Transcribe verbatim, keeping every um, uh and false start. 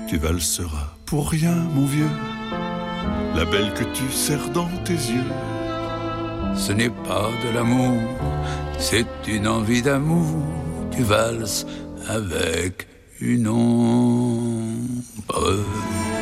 Tu valseras pour rien, mon vieux, la belle que tu serres dans tes yeux. Ce n'est pas de l'amour, c'est une envie d'amour. Tu valses avec une ombre.